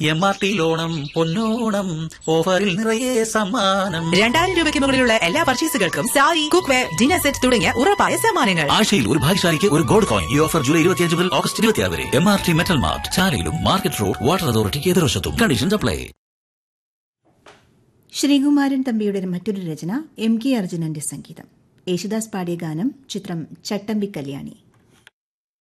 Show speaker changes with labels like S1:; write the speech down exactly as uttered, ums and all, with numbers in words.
S1: M R T ലോണം പൊന്നോണം ഓഫറിൽ നിറയെ സമ്മാനം.
S2: രണ്ടായിരം രൂപയ്ക്ക് മുകളിലുള്ള എല്ലാ പർച്ചേസുകൾക്കും സാരി, കുക്ക്വെയർ, ഡിന്നർ സെറ്റ് തുടങ്ങിയ ഉറപ്പായ സമ്മാനങ്ങൾ.
S1: ആഴ്ചയിൽ ഒരു ഭാഗ്യശാലിക്ക് ഒരു ഗോൾഡ് കോയിൻ. ഈ ഓഫർ ജൂലൈ ഇരുപത്തിയഞ്ച് മുതൽ ഓഗസ്റ്റ് ഇരുപത്തിയാറ് വരെ. M R T metal mart, ചാലയിലും market road, water അതോറിറ്റിക്ക് എതിർവശത്തും. Conditions apply.
S3: ശ്രീകുമാരൻ തമ്പിയുടെ മറ്റൊരു രചന, എം കെ അർജുനന്റെ സംഗീതം. യേശുദാസ് പാടിയ ഗാനം, ചിത്രം ചട്ടമ്പി കല്യാണി.